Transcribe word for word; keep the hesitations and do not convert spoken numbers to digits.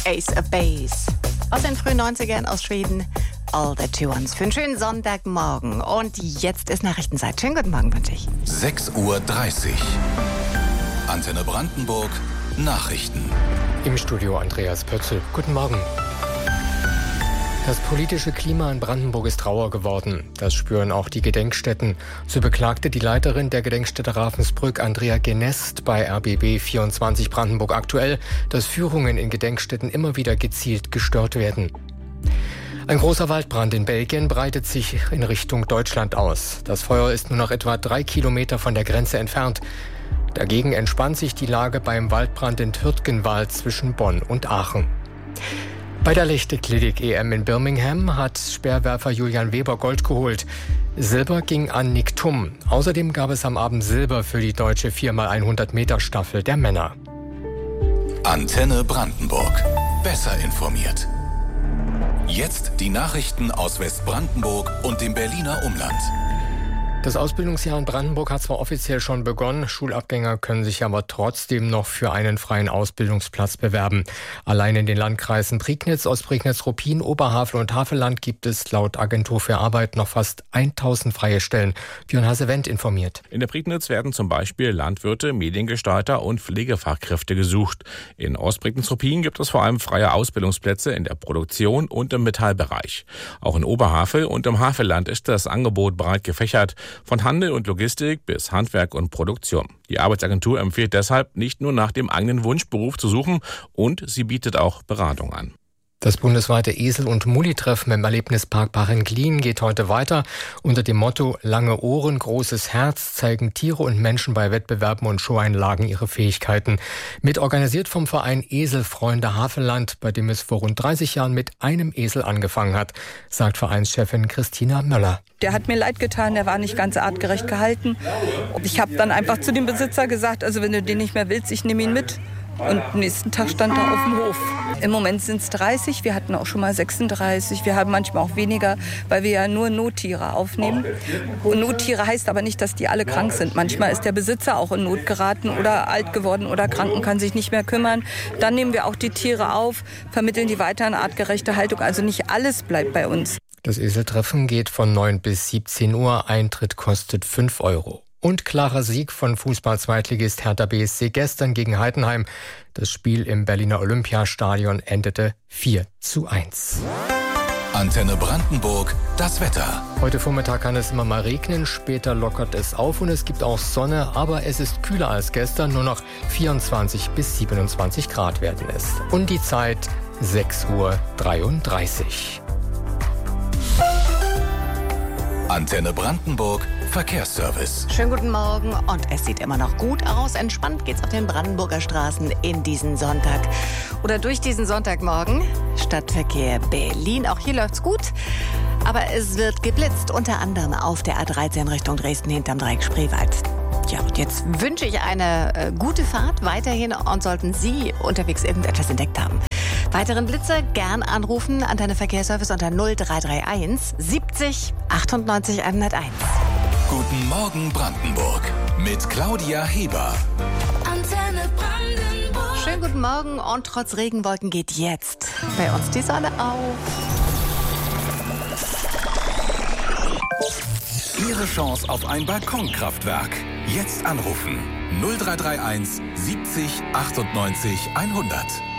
Ace of Base. Aus den frühen neunzigern aus Schweden. All That You Want für einen schönen Sonntagmorgen. Und jetzt ist Nachrichtenzeit. Schönen guten Morgen wünsche ich. sechs Uhr dreißig. Antenne Brandenburg. Nachrichten. Im Studio Andreas Pötzl. Guten Morgen. Das politische Klima in Brandenburg ist rauer geworden. Das spüren auch die Gedenkstätten. So beklagte die Leiterin der Gedenkstätte Ravensbrück, Andrea Genest, bei R B B vierundzwanzig Brandenburg aktuell, dass Führungen in Gedenkstätten immer wieder gezielt gestört werden. Ein großer Waldbrand in Belgien breitet sich in Richtung Deutschland aus. Das Feuer ist nur noch etwa drei Kilometer von der Grenze entfernt. Dagegen entspannt sich die Lage beim Waldbrand in Türtgenwald zwischen Bonn und Aachen. Bei der Leichtathletik-E M in Birmingham hat Speerwerfer Julian Weber Gold geholt. Silber ging an Nick Thum. Außerdem gab es am Abend Silber für die deutsche vier mal hundert Meter Staffel der Männer. Antenne Brandenburg. Besser informiert. Jetzt die Nachrichten aus Westbrandenburg und dem Berliner Umland. Das Ausbildungsjahr in Brandenburg hat zwar offiziell schon begonnen, Schulabgänger können sich aber trotzdem noch für einen freien Ausbildungsplatz bewerben. Allein in den Landkreisen Prignitz, Ostprignitz, Ruppin, Oberhavel und Havelland gibt es laut Agentur für Arbeit noch fast tausend freie Stellen. Björn Hasse-Wendt informiert. In der Prignitz werden zum Beispiel Landwirte, Mediengestalter und Pflegefachkräfte gesucht. In Ostprignitz-Ruppin gibt es vor allem freie Ausbildungsplätze in der Produktion und im Metallbereich. Auch in Oberhavel und im Havelland ist das Angebot breit gefächert. Von Handel und Logistik bis Handwerk und Produktion. Die Arbeitsagentur empfiehlt deshalb, nicht nur nach dem eigenen Wunschberuf zu suchen, und sie bietet auch Beratung an. Das bundesweite Esel- und Mulli-Treffen im Erlebnispark Pachenglin geht heute weiter. Unter dem Motto Lange Ohren, großes Herz zeigen Tiere und Menschen bei Wettbewerben und Showeinlagen ihre Fähigkeiten. Mitorganisiert vom Verein Eselfreunde Havelland, bei dem es vor rund dreißig Jahren mit einem Esel angefangen hat, sagt Vereinschefin Christina Möller. Der hat mir leid getan, der war nicht ganz artgerecht gehalten. Ich habe dann einfach zu dem Besitzer gesagt, also wenn du den nicht mehr willst, ich nehme ihn mit. Und am nächsten Tag stand er auf dem Hof. Im Moment sind es dreißig, wir hatten auch schon mal sechsunddreißig. Wir haben manchmal auch weniger, weil wir ja nur Nottiere aufnehmen. Und Nottiere heißt aber nicht, dass die alle krank sind. Manchmal ist der Besitzer auch in Not geraten oder alt geworden oder krank und kann sich nicht mehr kümmern. Dann nehmen wir auch die Tiere auf, vermitteln die weiter in artgerechte Haltung. Also nicht alles bleibt bei uns. Das Eseltreffen geht von neun bis siebzehn Uhr. Eintritt kostet fünf Euro. Und klarer Sieg von Fußball-Zweitligist Hertha B S C gestern gegen Heidenheim. Das Spiel im Berliner Olympiastadion endete vier zu eins. Antenne Brandenburg, das Wetter. Heute Vormittag kann es immer mal regnen, später lockert es auf und es gibt auch Sonne, aber es ist kühler als gestern, nur noch vierundzwanzig bis siebenundzwanzig Grad werden es. Und die Zeit sechs Uhr dreiunddreißig. Antenne Brandenburg, Verkehrsservice. Schönen guten Morgen und es sieht immer noch gut aus. Entspannt geht's auf den Brandenburger Straßen in diesen Sonntag oder durch diesen Sonntagmorgen. Stadtverkehr Berlin, auch hier läuft's gut. Aber es wird geblitzt, unter anderem auf der A dreizehn Richtung Dresden hinterm Dreieck Spreewald. Ja, und jetzt wünsche ich eine äh, gute Fahrt weiterhin und sollten Sie unterwegs irgendetwas entdeckt haben. Weiteren Blitzer gern anrufen, Antenne Verkehrsservice unter null drei drei eins siebzig achtundneunzig hunderteins. Guten Morgen Brandenburg mit Claudia Heber. Antenne Brandenburg. Schönen guten Morgen und trotz Regenwolken geht jetzt bei uns die Sonne auf. Ihre Chance auf ein Balkonkraftwerk. Jetzt anrufen null drei drei eins siebzig achtundneunzig hundert.